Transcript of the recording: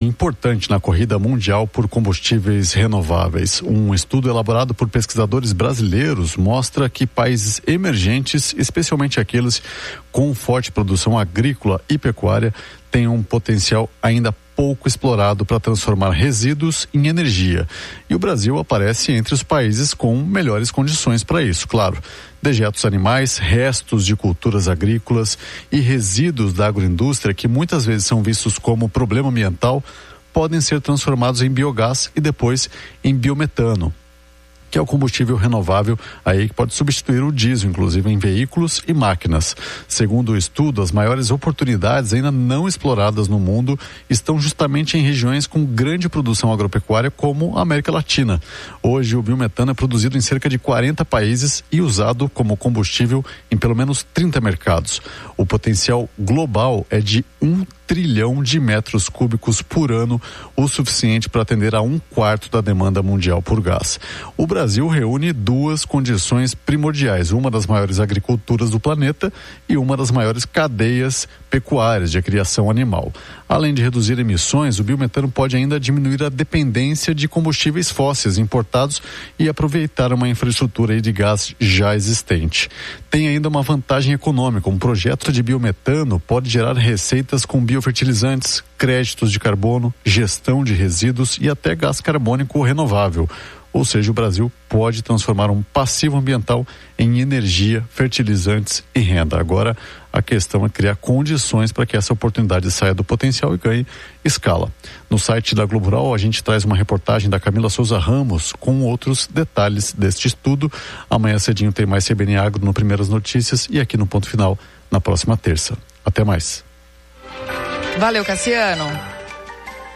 importante na corrida mundial por combustíveis renováveis. Um estudo elaborado por pesquisadores brasileiros mostra que países emergentes, especialmente aqueles com forte produção agrícola e pecuária, têm um potencial ainda pouco explorado para transformar resíduos em energia. E o Brasil aparece entre os países com melhores condições para isso, claro. Dejetos animais, restos de culturas agrícolas e resíduos da agroindústria, que muitas vezes são vistos como problema ambiental, podem ser transformados em biogás e depois em biometano, que é o combustível renovável aí que pode substituir o diesel, inclusive em veículos e máquinas. Segundo o estudo, as maiores oportunidades ainda não exploradas no mundo estão justamente em regiões com grande produção agropecuária, como a América Latina. Hoje, o biometano é produzido em cerca de 40 países e usado como combustível em pelo menos 30 mercados. O potencial global é de 1 trilhão de metros cúbicos por ano, o suficiente para atender a 1/4 da demanda mundial por gás. O Brasil reúne duas condições primordiais: uma das maiores agriculturas do planeta e uma das maiores cadeias pecuárias de criação animal. Além de reduzir emissões, o biometano pode ainda diminuir a dependência de combustíveis fósseis importados e aproveitar uma infraestrutura de gás já existente. Tem ainda uma vantagem econômica: um projeto de biometano pode gerar receitas com biofertilizantes, créditos de carbono, gestão de resíduos e até gás carbônico renovável. Ou seja, o Brasil pode transformar um passivo ambiental em energia, fertilizantes e renda. Agora, a questão é criar condições para que essa oportunidade saia do potencial e ganhe escala. No site da Globo Rural, a gente traz uma reportagem da Camila Souza Ramos com outros detalhes deste estudo. Amanhã cedinho tem mais CBN Agro no Primeiras Notícias e aqui no Ponto Final na próxima terça. Até mais. Valeu, Cassiano.